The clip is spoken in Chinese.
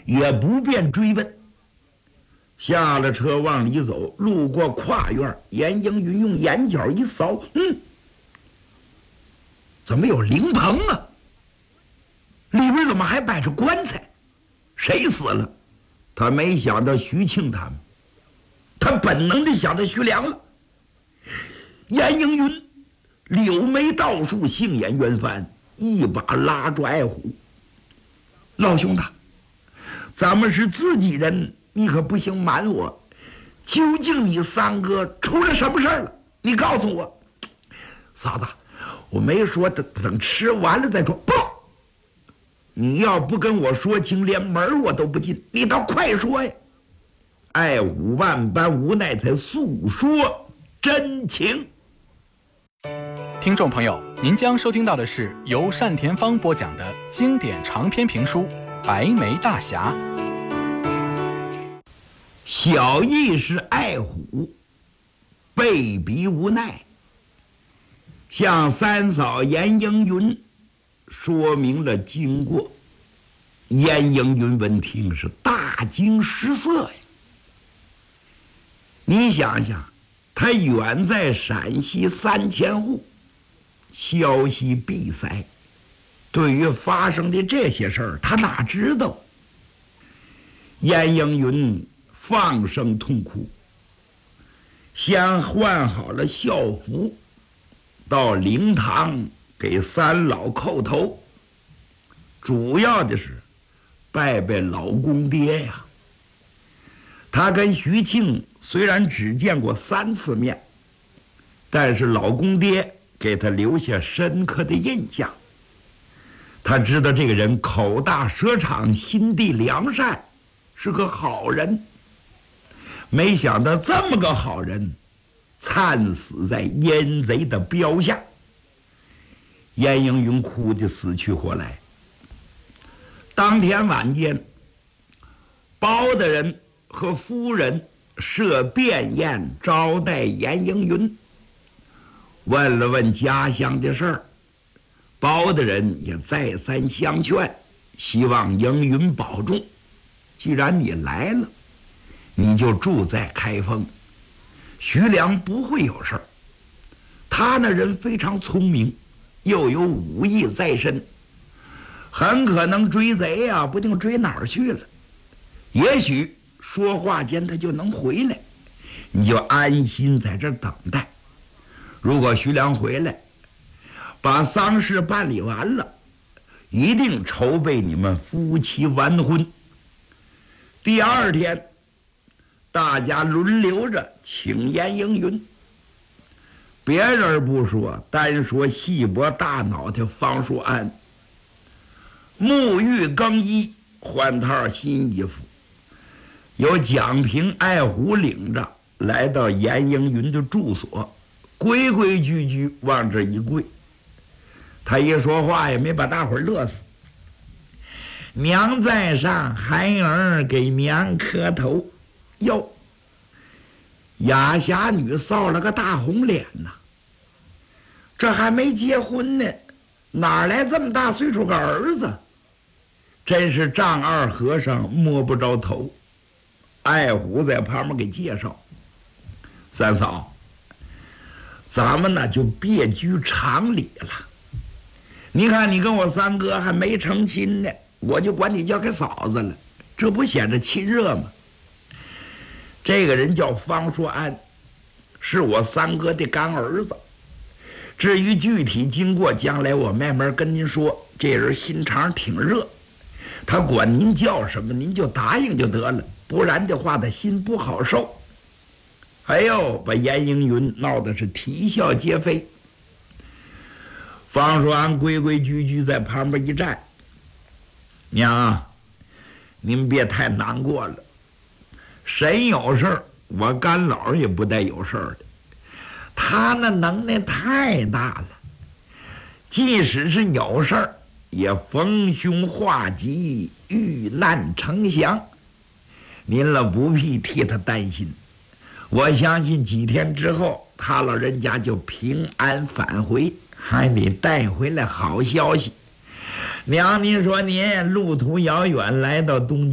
也不便追问。下了车往里走，路过跨院，严英云用眼角一扫，怎么有灵棚啊？里边怎么还摆着棺材？谁死了？他没想到徐庆他们，他本能地想到徐良了。严英云柳眉倒竖，杏眼圆翻，一把拉住爱虎：“老兄他，咱们是自己人，你可不行瞒我。究竟你三哥出了什么事儿了？你告诉我。”嫂子，我没说，等吃完了再说。不，你要不跟我说清，连门我都不进。你倒快说呀！爱虎万般无奈，才诉说真情。 听众朋友，您将收听到的是由单田芳播讲的经典长篇评书《白眉大侠》。 小义是爱虎，被逼无奈，向三嫂严英云说明了经过。严英云闻听是大惊失色呀！你想想，他远在陕西3000户，消息闭塞，对于发生的这些事儿，他哪知道？严英云放声痛哭，先换好了校服，到灵堂给三老叩头，主要的是拜拜老公爹呀。他跟徐庆虽然只见过3次面，但是老公爹给他留下深刻的印象。他知道这个人口大舌长，心地良善，是个好人。没想到这么个好人惨死在阴贼的镖下。严英云哭得死去活来。当天晚间，包大人和夫人设便宴招待严英云，问了问家乡的事儿。包大人也再三相劝，希望英云保重。既然你来了，你就住在开封，徐良不会有事儿。他那人非常聪明，又有武艺在身，很可能追贼啊，不定追哪儿去了。也许说话间他就能回来，你就安心在这儿等待。如果徐良回来，把丧事办理完了，一定筹备你们夫妻完婚。第2天，大家轮流着请严英云。别人不说，单说细脖大脑袋方树安，沐浴更衣，换套新衣服，由蒋平、爱虎领着来到严英云的住所，规规矩矩往这一跪。他一说话也没把大伙儿乐死。娘在上，孩儿给娘磕头。哟，雅侠女臊了个大红脸呐！这还没结婚呢，哪来这么大岁数个儿子？真是丈二和尚摸不着头。爱虎在旁边给介绍：“三嫂，咱们呢就别拘常理了。你看你跟我三哥还没成亲呢，我就管你叫给嫂子了，这不显着亲热吗？这个人叫方硕安，是我三哥的干儿子。至于具体经过，将来我慢慢跟您说。这人心肠挺热，他管您叫什么，您就答应就得了，不然的话他心不好受。”哎呦，把严英云闹得是啼笑皆非。方硕安规规矩矩在旁边一站：“娘，您别太难过了。谁有事儿，我干老也不带有事儿的。他那能耐太大了，即使是有事儿，也逢凶化吉，遇难成祥。您了不必替他担心。我相信几天之后，他老人家就平安返回，还得带回来好消息。娘，您说您路途遥远来到东京，